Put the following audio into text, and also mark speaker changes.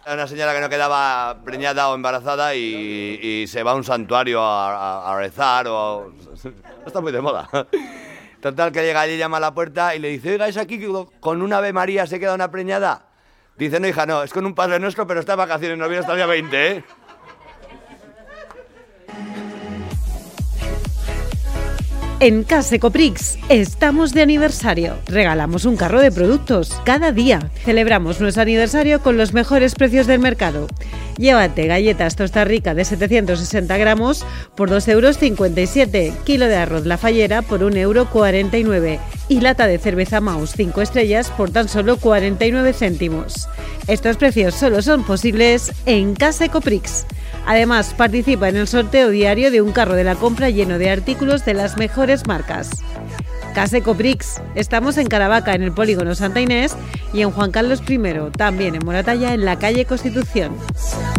Speaker 1: Una señora que no quedaba preñada o embarazada y se va a un santuario a rezar o... Está muy de moda. Total, que llega allí, llama a la puerta y le dice, oiga, ¿es aquí que con un Ave María se queda una preñada? Dice, no, hija, no, es con un Padre Nuestro, pero está de vacaciones, no viene hasta el día 20, ¿eh?
Speaker 2: En Case Coprix estamos de aniversario. Regalamos un carro de productos cada día. Celebramos nuestro aniversario con los mejores precios del mercado. Llévate galletas Tosta Rica de 760 gramos por 2,57 €, kilo de arroz La Fallera por 1,49 € y lata de cerveza Maus 5 estrellas por tan solo 49 céntimos. Estos precios solo son posibles en Case Coprix. Además, participa en el sorteo diario de un carro de la compra lleno de artículos de las mejores marcas. Case Coprix. Estamos en Caravaca, en el Polígono Santa Inés, y en Juan Carlos I, también en Moratalla, en la calle Constitución.